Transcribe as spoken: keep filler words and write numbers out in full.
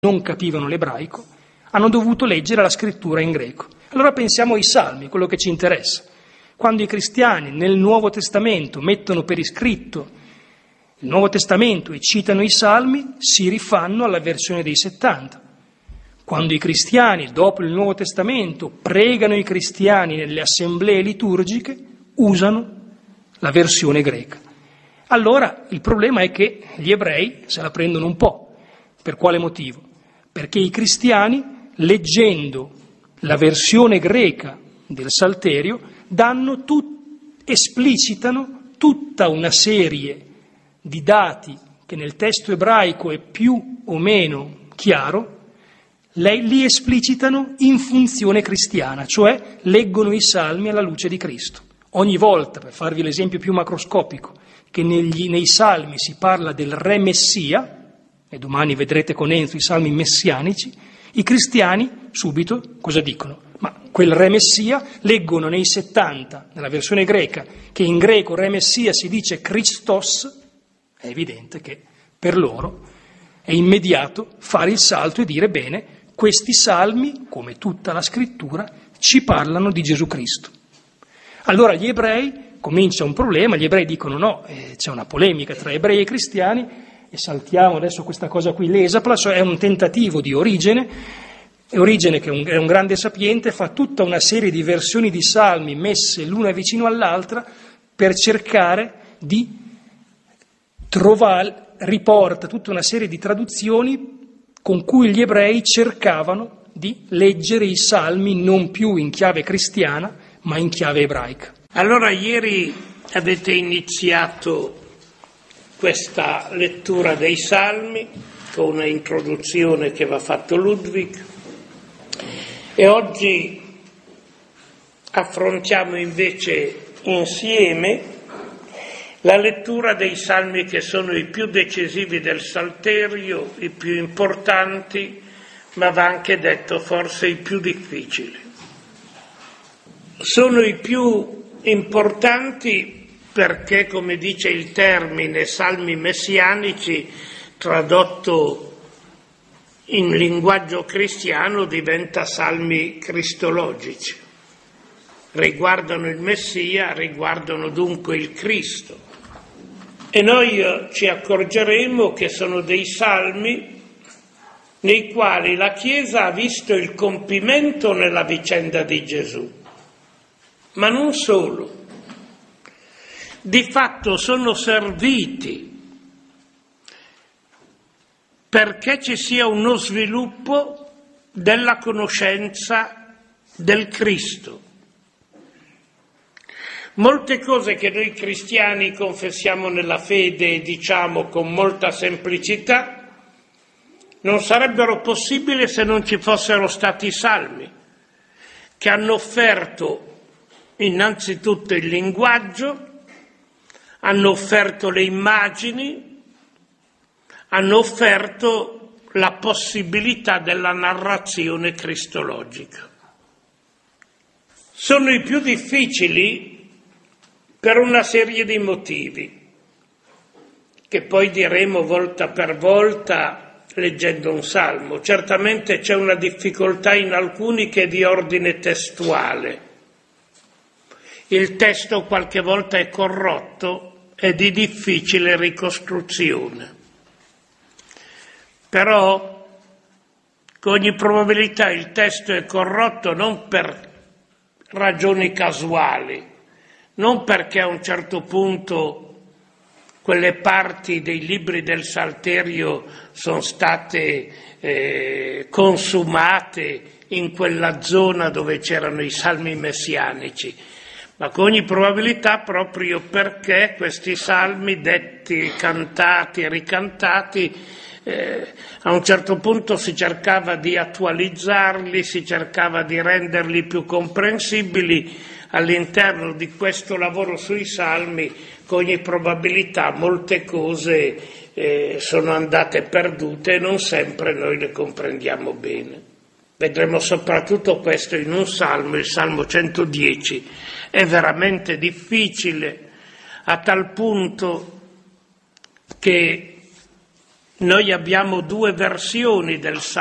non capivano l'ebraico, hanno dovuto leggere la scrittura in greco. Allora pensiamo ai Salmi, quello che ci interessa. Quando i cristiani nel Nuovo Testamento mettono per iscritto il Nuovo Testamento e citano i Salmi, si rifanno alla versione dei settanta. Quando i cristiani, dopo il Nuovo Testamento, pregano i cristiani nelle assemblee liturgiche, usano la versione greca. Allora il problema è che gli ebrei se la prendono un po'. Per quale motivo? Perché i cristiani, leggendo la versione greca del Salterio, danno tut- esplicitano tutta una serie di dati che nel testo ebraico è più o meno chiaro, lei li esplicitano in funzione cristiana, cioè leggono i Salmi alla luce di Cristo. Ogni volta, per farvi l'esempio più macroscopico, che negli, nei Salmi si parla del Re Messia, e domani vedrete con Enzo i Salmi messianici, i cristiani subito cosa dicono? Ma quel Re Messia leggono nei settanta, nella versione greca, che in greco Re Messia si dice Christos, è evidente che per loro è immediato fare il salto e dire bene, questi salmi, come tutta la scrittura, ci parlano di Gesù Cristo. Allora gli ebrei, comincia un problema, gli ebrei dicono no, eh, c'è una polemica tra ebrei e cristiani, e saltiamo adesso questa cosa qui, l'Esaplas è un tentativo di Origene, e Origene che è un, è un grande sapiente, fa tutta una serie di versioni di salmi messe l'una vicino all'altra per cercare di trovare, riporta tutta una serie di traduzioni con cui gli ebrei cercavano di leggere i salmi non più in chiave cristiana ma in chiave ebraica. Allora ieri avete iniziato questa lettura dei Salmi con un'introduzione che va fatto Ludwig e oggi affrontiamo invece insieme la lettura dei Salmi che sono i più decisivi del Salterio, i più importanti, ma va anche detto forse i più difficili. Sono i più importanti perché, come dice il termine salmi messianici, tradotto in linguaggio cristiano diventa salmi cristologici. Riguardano il Messia, riguardano dunque il Cristo. E noi ci accorgeremo che sono dei salmi nei quali la Chiesa ha visto il compimento nella vicenda di Gesù. Ma non solo. Di fatto sono serviti perché ci sia uno sviluppo della conoscenza del Cristo. Molte cose che noi cristiani confessiamo nella fede e diciamo con molta semplicità non sarebbero possibili se non ci fossero stati i Salmi, che hanno offerto innanzitutto il linguaggio, hanno offerto le immagini, hanno offerto la possibilità della narrazione cristologica. Sono i più difficili per una serie di motivi, che poi diremo volta per volta leggendo un salmo. Certamente c'è una difficoltà in alcuni che è di ordine testuale. Il testo qualche volta è corrotto e di difficile ricostruzione. Però, con ogni probabilità, il testo è corrotto non per ragioni casuali, non perché a un certo punto quelle parti dei libri del Salterio sono state eh, consumate in quella zona dove c'erano i salmi messianici, ma con ogni probabilità proprio perché questi salmi detti, cantati e ricantati, eh, a un certo punto si cercava di attualizzarli, si cercava di renderli più comprensibili. All'interno di questo lavoro sui salmi, con ogni probabilità, molte cose eh, sono andate perdute e non sempre noi le comprendiamo bene. Vedremo soprattutto questo in un salmo, il Salmo centodieci. È veramente difficile, a tal punto che Noi abbiamo due versioni del